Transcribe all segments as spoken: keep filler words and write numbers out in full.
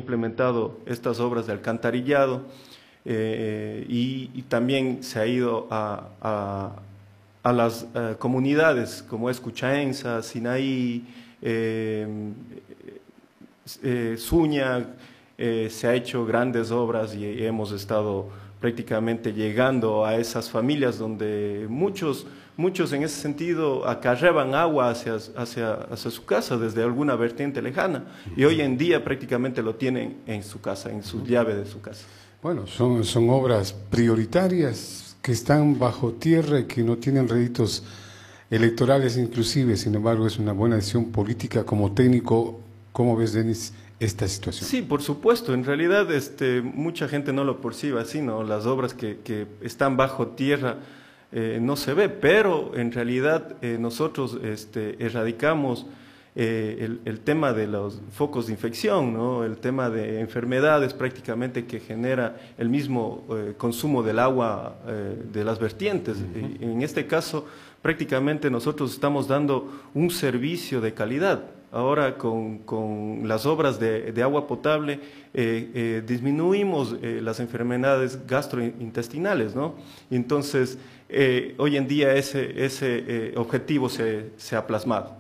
implementado estas obras de alcantarillado eh, y, y también se ha ido a, a, a las uh, comunidades como es Cuchaenza, Sinaí, eh, eh, Suña, eh, se ha hecho grandes obras y, y hemos estado prácticamente llegando a esas familias donde muchos, muchos en ese sentido acarreaban agua hacia, hacia, hacia su casa desde alguna vertiente lejana y hoy en día prácticamente lo tienen en su casa, en su llave de su casa. Bueno, son, son obras prioritarias que están bajo tierra y que no tienen réditos electorales inclusive, sin embargo es una buena decisión política. Como técnico, ¿cómo ves, Denis, esta situación? Sí, por supuesto, en realidad este, mucha gente no lo percibe así, ¿no? Las obras que, que están bajo tierra eh, no se ve, pero en realidad eh, nosotros este, erradicamos eh, el, el tema de los focos de infección, ¿no? El tema de enfermedades prácticamente que genera el mismo eh, consumo del agua eh, de las vertientes. Uh-huh. En este caso, prácticamente nosotros estamos dando un servicio de calidad. Ahora con, con las obras de, de agua potable eh, eh, disminuimos eh, las enfermedades gastrointestinales, ¿no? Y entonces, eh, hoy en día ese, ese eh, objetivo se, se ha plasmado.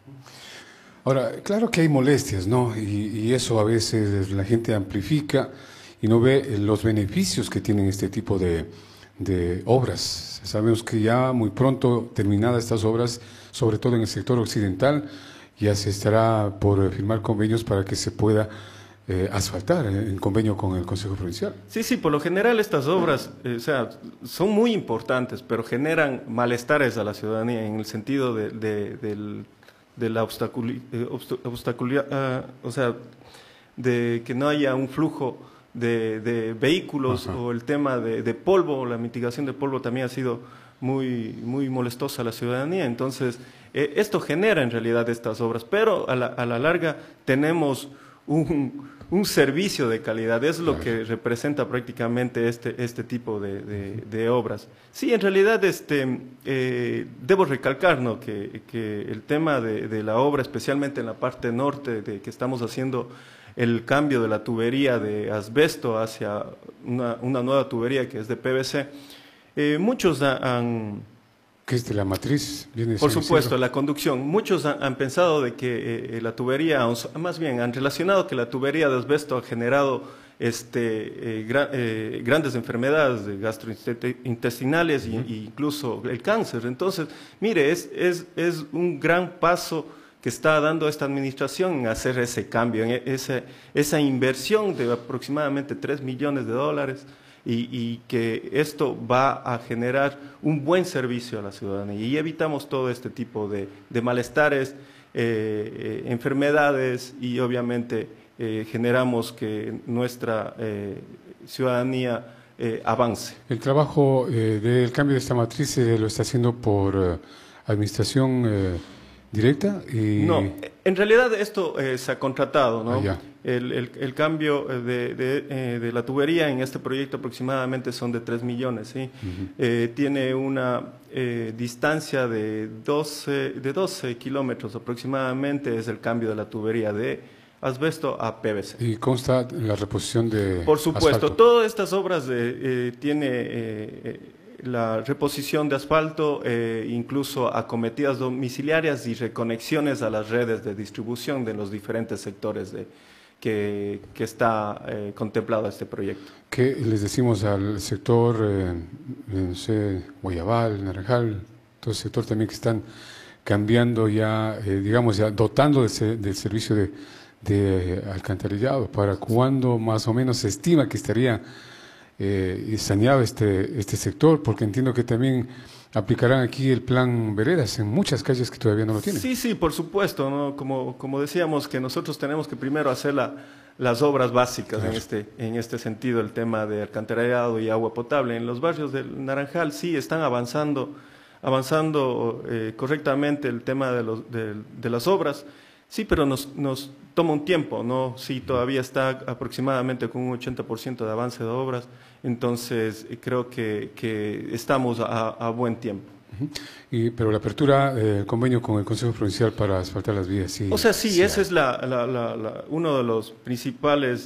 Ahora, claro que hay molestias, ¿no? Y, y eso a veces la gente amplifica y no ve los beneficios que tienen este tipo de, de obras. Sabemos que ya muy pronto terminadas estas obras, sobre todo en el sector occidental, ya se estará por firmar convenios para que se pueda eh, asfaltar en convenio con el Consejo Provincial. Sí, sí, por lo general estas obras eh, o sea, son muy importantes, pero generan malestares a la ciudadanía en el sentido de, de, del, de la obstaculi, eh, obstaculia, uh, o sea, de que no haya un flujo de, de vehículos. Ajá. O el tema de, de polvo, la mitigación de polvo también ha sido muy, muy molestosa a la ciudadanía. Entonces, eh, esto genera en realidad estas obras, pero a la, a la larga tenemos un, un servicio de calidad, es lo que representa prácticamente este, este tipo de, de, de obras. Sí, en realidad este, eh, debo recalcar, ¿no?, que, que el tema de, de la obra, especialmente en la parte norte, de que estamos haciendo el cambio de la tubería de asbesto hacia una, una nueva tubería que es de P V C, eh, muchos han... ¿Qué es de la matriz? ¿Viene Por supuesto, la conducción. Muchos han, han pensado de que eh, la tubería, más bien han relacionado que la tubería de asbesto ha generado este, eh, gra, eh, grandes enfermedades gastrointestinales uh-huh. e incluso el cáncer. Entonces, mire, es, es, es un gran paso que está dando esta administración en hacer ese cambio, en ese, esa inversión de aproximadamente tres millones de dólares. Y, y que esto va a generar un buen servicio a la ciudadanía y evitamos todo este tipo de, de malestares, eh, eh, enfermedades y obviamente eh, generamos que nuestra eh, ciudadanía eh, avance. El trabajo eh, del cambio de esta matriz eh, lo está haciendo por eh, administración eh, directa. Y... No, en realidad esto eh, se ha contratado, ¿no? Ah, el, el, el cambio de, de, eh, de la tubería en este proyecto aproximadamente son de tres millones, ¿sí? Uh-huh. eh, tiene una eh, distancia de doce, de doce kilómetros aproximadamente, es el cambio de la tubería de asbesto a P V C. ¿Y consta la reposición de Por supuesto, asfalto? Todas estas obras eh, eh, tiene... Eh, la reposición de asfalto, eh, incluso acometidas domiciliarias y reconexiones a las redes de distribución de los diferentes sectores de, que, que está eh, contemplado este proyecto. ¿Qué les decimos al sector, eh, no sé, Guayabal, Naranjal, todo el sector también que están cambiando ya, eh, digamos, ya dotando de, del servicio de, de alcantarillado? ¿Para cuándo más o menos se estima que estaría Eh, saneado este, este sector? Porque entiendo que también aplicarán aquí el plan veredas en muchas calles que todavía no lo tienen. Sí, sí, por supuesto, ¿no? Como, como decíamos que nosotros tenemos que primero hacer la, las obras básicas, claro, en este, en este sentido, el tema de alcantarillado y agua potable. En los barrios del Naranjal sí están avanzando, avanzando eh, correctamente el tema de, los, de, de las obras. Sí, pero nos, nos toma un tiempo, ¿no? Sí, todavía está aproximadamente con un ochenta por ciento de avance de obras, entonces creo que, que estamos a, a buen tiempo. Uh-huh. Y, pero la apertura del eh, convenio con el Consejo Provincial para asfaltar las vías, sí. O sea, sí, sí esa es la, la, la, la, uno de los principales